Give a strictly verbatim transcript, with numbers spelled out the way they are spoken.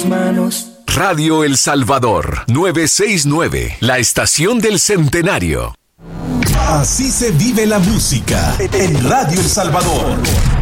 tus manos. Radio El Salvador, novecientos sesenta y nueve, la estación del centenario. Así se vive la música en Radio El Salvador.